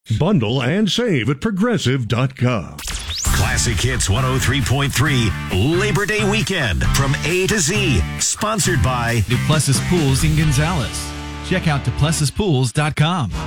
Bundle and save at Progressive.com. Classic Hits 103.3 Labor Day Weekend from A to Z. Sponsored by Duplessis Pools in Gonzales. Check out DuplessisPools.com.